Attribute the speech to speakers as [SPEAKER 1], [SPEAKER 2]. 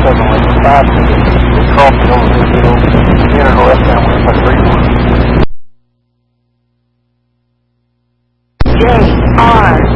[SPEAKER 1] 5 minutes, get coffee over there, get over left down with my 3-1.
[SPEAKER 2] J-R